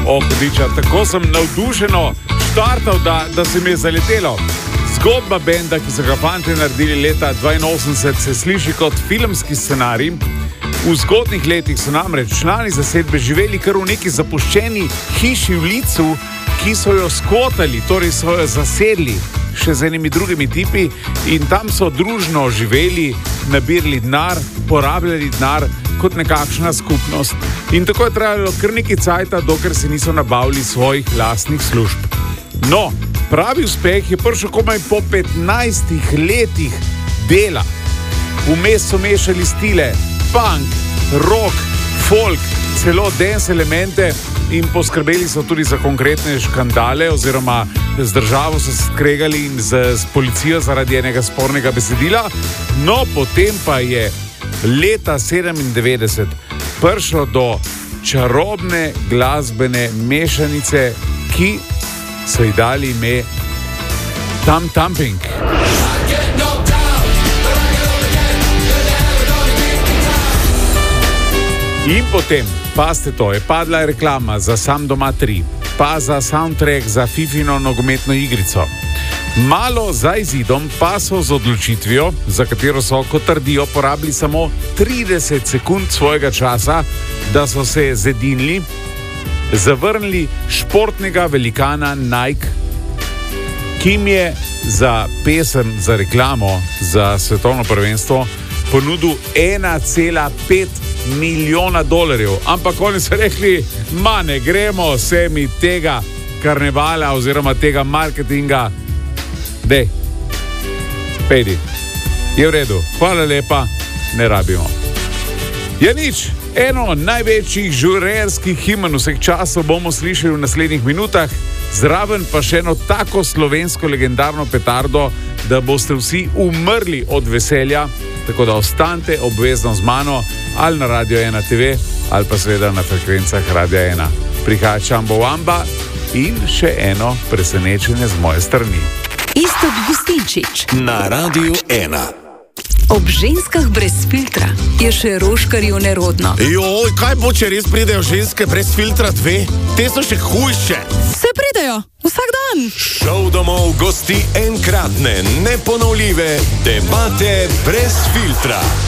Hudiča, tako sem navdušeno štartal, da se mi je zaletelo. Zgodba benda, ki so ga fanti naredili leta 82, se sliši kot filmski scenarij. V zgodnih letih so namreč člani zasedbe živeli kar v neki zapuščeni hiši v Licu, ki so jo skvotali, torej so jo zasedli še z enimi drugimi tipi in tam so družno živeli, nabirali denar, porabljali denar kot nekakšna skupnost. In tako je trajalo kar nekaj cajta, dokler se niso nabavili svojih lastnih služb. No, pravi uspeh je prišel komaj po 15 letih dela. Vmes so mešali stile, punk, rock, folk, celo dance elemente in poskrbeli so tudi za konkretne škandale oziroma z državo so se skregali in z policijo zaradi enega spornega besedila. No, potem pa je leta 97 prišlo do čarobne glasbene mešanice, ki so ji dali ime Tam Thumping. In potem, paste to, je padla reklama za Sam doma 3, pa za soundtrack za Fifino nogometno igrico. Malo za izidom pa so z odločitvijo, za katero so, kot trdijo, porabili samo 30 sekund svojega časa, da so se zedinili, zavrnili športnega velikana Nike, ki jim je za pesem, za reklamo, za svetovno prvenstvo ponudil 1,5 milijona dolarjev. Ampak oni so rekli, ne gremo se mi tega karnevala oziroma tega marketinga. Dej, pejdi. Je v redu, hvala lepa, ne rabimo. Je nič, eno največjih žurerskih himen vseh časov bomo slišali v naslednjih minutah, zraven pa še eno tako slovensko legendarno petardo, da boste vsi umrli od veselja, tako da ostanite obvezno z mano ali na Radio 1 TV ali pa seveda na frekvencah Radio 1. Prihaja Čambo Wamba in še eno presenečenje z moje strani. Iztok Gustinčič na Radio 1. Ob ženskah brez filtra je še roškarju nerodno. Joj, kaj bo, če res pridejo ženske brez filtra 2? Te so še hujše. Se pridejo, vsak dan. Šov domov gosti enkratne, neponovljive debate brez filtra.